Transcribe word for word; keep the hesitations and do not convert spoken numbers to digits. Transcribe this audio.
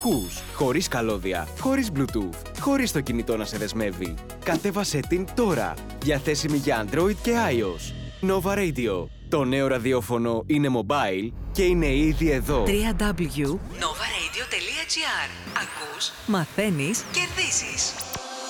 Ακούς, χωρίς καλώδια, χωρίς Bluetooth, χωρίς το κινητό να σε δεσμεύει. Κατέβασέ την τώρα. Διαθέσιμη για Android και iOS. Nova Radio. Το νέο ραδιόφωνο είναι mobile και είναι ήδη εδώ. double-u double-u double-u τελεία nova radio τελεία gr. Ακούς, μαθαίνεις, κερδίζεις.